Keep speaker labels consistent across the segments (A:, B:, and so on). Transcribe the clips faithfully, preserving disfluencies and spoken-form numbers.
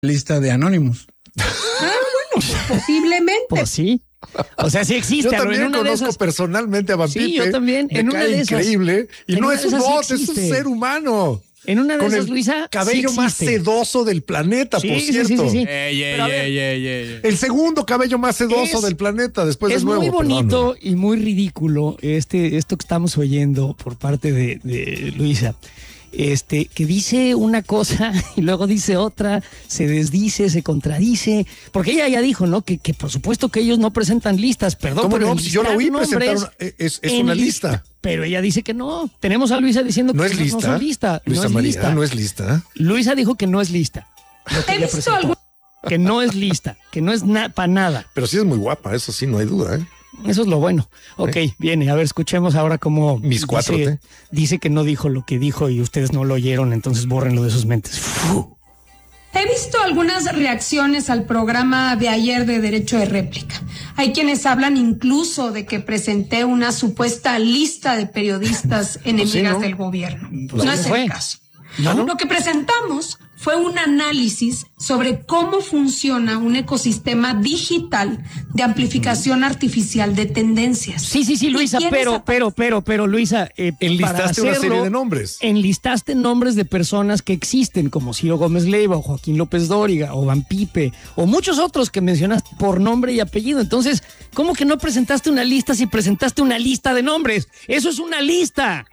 A: lista de Anonymous.
B: Ah, bueno, posiblemente.
C: Pues sí. O sea, sí existe.
D: Yo también
C: en una
D: conozco
C: de esas...
D: personalmente a Vampipe.
C: Sí, yo también.
D: Me
C: en una
D: cae
C: de esas.
D: increíble. Y
C: en
D: no es un bot,
C: sí
D: es un ser humano.
C: En una de
D: con
C: esas,
D: el
C: Luisa,
D: cabello
C: sí
D: más sedoso del planeta,
C: sí,
D: por
C: sí,
D: cierto.
C: Sí, sí, sí.
A: Ey, ey,
C: ver,
A: ey, ey, ey.
D: El segundo cabello más sedoso
C: es,
D: del planeta, después
C: es
D: de nuevo.
C: Es muy bonito
D: perdón.
C: y muy ridículo este, esto que estamos oyendo por parte de, de Luisa. Este, que dice una cosa y luego dice otra, se desdice, se contradice, porque ella ya dijo, ¿no? Que, que por supuesto que ellos no presentan listas, perdón.
D: ¿Cómo
C: pero
D: no? Yo lo oí presentar,
C: una,
D: es, es una lista. lista.
C: Pero ella dice que no. Tenemos a Luisa diciendo
D: no
C: que
D: es lista.
C: no son lista.
D: Luisa
C: no es
D: María,
C: lista.
D: no es lista.
C: Luisa dijo que no es lista.
B: He visto algo.
C: Que no es lista, que no es na- para nada.
D: Pero sí es muy guapa, eso sí, no hay duda, ¿eh?
C: Eso es lo bueno. Ok, ¿Eh? Viene. A ver, escuchemos ahora cómo
D: Mis cuatro
C: dice, dice que no dijo lo que dijo y ustedes no lo oyeron, entonces bórrenlo de sus mentes. Uf.
B: He visto algunas reacciones al programa de ayer de Derecho de Réplica. Hay quienes hablan incluso de que presenté una supuesta lista de periodistas enemigas sí, ¿no? del gobierno.
C: Pues
B: no es
C: fue.
B: el caso.
C: ¿No?
B: Lo que presentamos fue un análisis sobre cómo funciona un ecosistema digital de amplificación artificial de tendencias.
C: Sí, sí, sí, Luisa, pero, pero, pero, pero, Luisa, eh,
D: enlistaste
C: hacerlo,
D: una serie de nombres.
C: Enlistaste nombres de personas que existen, como Ciro Gómez Leiva, o Joaquín López Dóriga, o Vampipe, o muchos otros que mencionaste por nombre y apellido. Entonces, ¿cómo que no presentaste una lista si presentaste una lista de nombres? ¡Eso es una lista!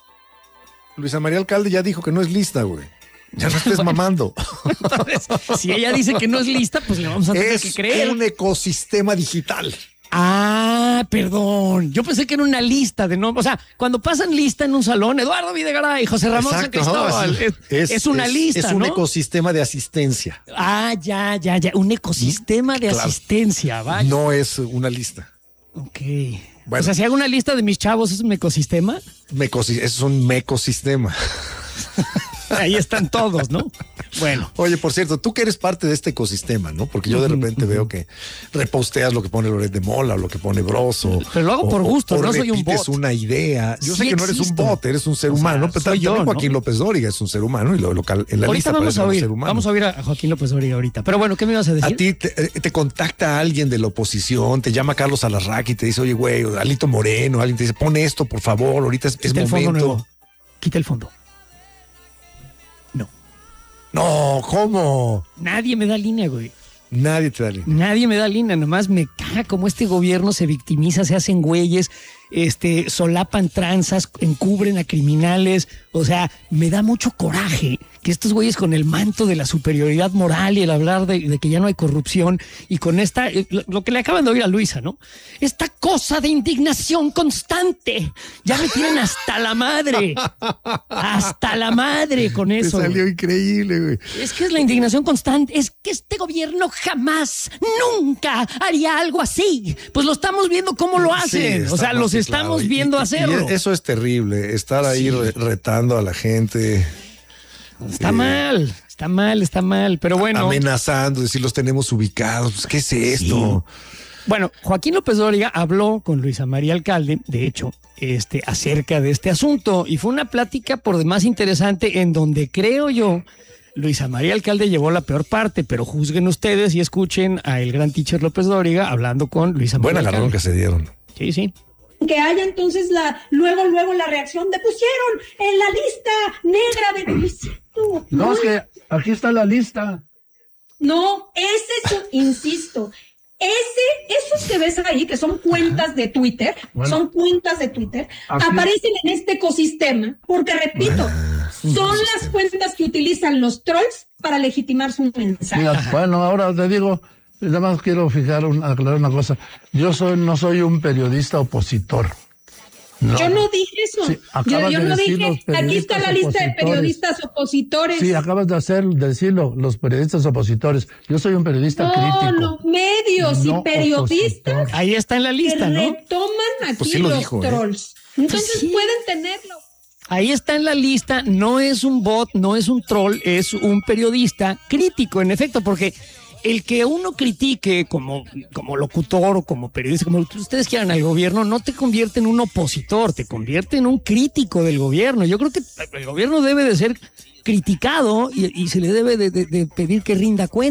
D: Luisa María Alcalde ya dijo que no es lista, güey. Ya no estés mamando.
C: Entonces, si ella dice que no es lista, pues le vamos a tener
D: es
C: que creer.
D: Es un ecosistema digital.
C: Ah, perdón. Yo pensé que era una lista de nombres. O sea, cuando pasan lista en un salón, Eduardo Videgaray, José Ramón San Cristóbal, no, es, es, es una
D: es,
C: lista,
D: Es un
C: ¿no?
D: ecosistema de asistencia.
C: Ah, ya, ya, ya. Un ecosistema de claro. asistencia, vaya.
D: No es una lista.
C: Ok.
D: Bueno.
C: O sea, si hago una lista de mis chavos, ¿es un ecosistema?
D: Mecosi- es un mecosistema.
C: Ahí están todos, ¿no? Bueno.
D: Oye, por cierto, tú que eres parte de este ecosistema, ¿no? Porque yo de repente uh-huh. veo que reposteas lo que pone Loret de Mola o lo que pone Broso.
C: Pero lo hago
D: o,
C: por gusto,
D: o, o
C: no soy un bot.
D: una idea. Yo
C: sí
D: sé que no eres un bot, eres un ser o humano,
C: sea,
D: pero también
C: yo,
D: Joaquín
C: ¿no?
D: López Dóriga es un ser humano y lo local en la
C: ahorita
D: lista
C: vamos a
D: un
C: oír,
D: ser humano.
C: Vamos a oír a Joaquín López Dóriga ahorita. Pero bueno, ¿qué me ibas a decir?
D: A ti te, te contacta alguien de la oposición, te llama Carlos Alarraqui y te dice, oye, güey, Alito Moreno, alguien te dice, pon esto, por favor, ahorita es, es
C: Quita el
D: momento.
C: Fondo nuevo. Quita el fondo. No.
D: No, ¿cómo?
C: Nadie me da línea, güey.
D: Nadie te da línea.
C: Nadie me da línea, nomás me caga como este gobierno se victimiza, se hacen güeyes, este, solapan tranzas, encubren a criminales. O sea, me da mucho coraje que estos güeyes con el manto de la superioridad moral y el hablar de, de que ya no hay corrupción y con esta, lo, lo que le acaban de oír a Luisa, ¿no? Esta cosa de indignación constante. Ya me tienen hasta la madre. Hasta la madre con eso.
D: Te salió increíble, güey.
C: Es que es la indignación constante. Es que este gobierno jamás, nunca haría algo así. Pues lo estamos viendo cómo lo hacen. Sí, o sea, los estamos claro. viendo
D: y,
C: hacerlo.
D: Y eso es terrible, estar ahí sí. retando a la gente.
C: Está eh, mal, está mal, está mal, pero bueno.
D: Amenazando, decir los tenemos ubicados, pues, ¿qué es esto?
C: Sí. Bueno, Joaquín López Dóriga habló con Luisa María Alcalde, de hecho, este, acerca de este asunto, y fue una plática por demás interesante en donde creo yo, Luisa María Alcalde llevó la peor parte, pero juzguen ustedes y escuchen a el gran teacher López Dóriga hablando con Luisa María
D: Buena
C: Alcalde.
D: agarrón que se dieron.
C: Sí, sí.
E: Que haya entonces la luego luego la reacción de pusieron en la lista negra de Luisito.
A: No, no, es que aquí está la lista.
E: No, ese es un, insisto, ese, esos que ves ahí, que son cuentas de Twitter, bueno, son cuentas de Twitter, aquí aparecen en este ecosistema, porque repito, bueno, son las cuentas que utilizan los trolls para legitimar su mensaje.
A: Mira, bueno, ahora te digo, nada más quiero fijar, un, aclarar una cosa. Yo soy, no soy un periodista opositor. No.
E: Yo no dije eso. Sí, yo yo de no dije, aquí está la lista de periodistas opositores.
A: Sí, acabas de hacer, de decirlo, los periodistas opositores. Yo soy un periodista
E: no,
A: crítico.
E: No, medios no y periodistas.
C: Opositor. Ahí está en la lista, ¿no?
E: Retoman aquí
D: pues sí
E: los
D: dijo,
E: trolls.
C: ¿eh?
E: Entonces
C: pues sí.
E: pueden tenerlo.
C: Ahí está en la lista, no es un bot, no es un troll, es un periodista crítico, en efecto, porque el que uno critique como, como locutor o como periodista, como ustedes quieran al gobierno, no te convierte en un opositor, te convierte en un crítico del gobierno. Yo creo que el gobierno debe de ser criticado y, y se le debe de, de, de pedir que rinda cuenta.